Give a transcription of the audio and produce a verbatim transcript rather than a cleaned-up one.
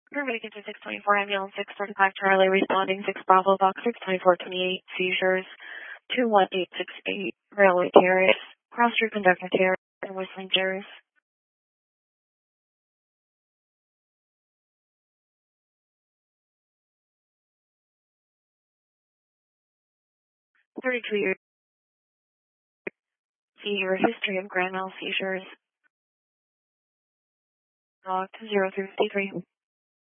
Paramedic into six twenty-four, ambulance six thirty-five, Charlie responding, six Bravo, Box six twenty-four twenty-eight, seizures, two one eight six eight, railway terrace, cross street conductor terrace, and whistling terrace. thirty-two years, seizure, history of grand mal seizures, locked zero through fifty-three.